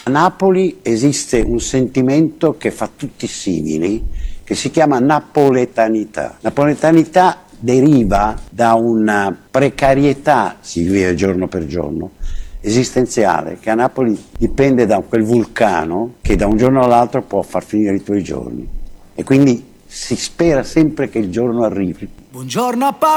A Napoli esiste un sentimento che fa tutti simili, che si chiama napoletanità. Napoletanità deriva da una precarietà, si vive giorno per giorno, esistenziale, che a Napoli dipende da quel vulcano che da un giorno all'altro può far finire i tuoi giorni. E quindi si spera sempre che il giorno arrivi. Buongiorno a